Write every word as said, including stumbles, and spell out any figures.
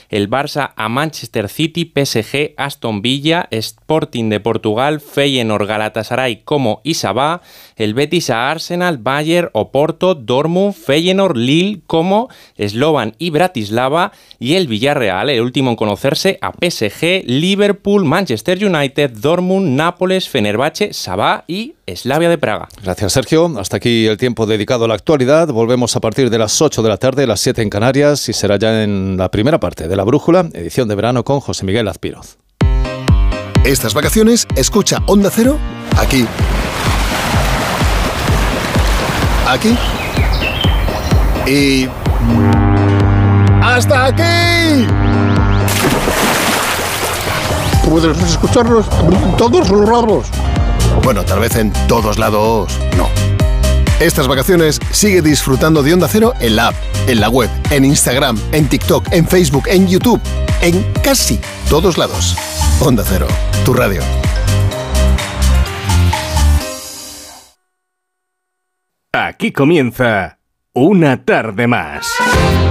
el Barça a Manchester City, P S G, Aston Villa, Sporting de Portugal, Feyenoord, Galatasaray como y Sabah, el Betis a Arsenal, Bayern, Oporto, Dortmund, Feyenoord, Lille como Slovan y Bratislava, y el Villarreal, el último en conocerse, a P S G, Liverpool, Manchester United, Dortmund, Nápoles, Fenerbahce, Sabah y Slavia de Praga. Gracias, Sergio. Hasta aquí el tiempo dedicado a la actualidad. Volvemos a partir de las ocho de la tarde, las siete en Canarias, y será ya en la primera parte de La Brújula, edición de verano con José Miguel Azpiroz. Estas vacaciones, escucha Onda Cero aquí. Aquí. Y... ¡hasta aquí! Puedes escucharnos en todos los lados. Bueno, tal vez en todos lados no. Estas vacaciones sigue disfrutando de Onda Cero en la app, en la web, en Instagram, en TikTok, en Facebook, en YouTube, en casi todos lados. Onda Cero, tu radio. Aquí comienza Una Tarde Más.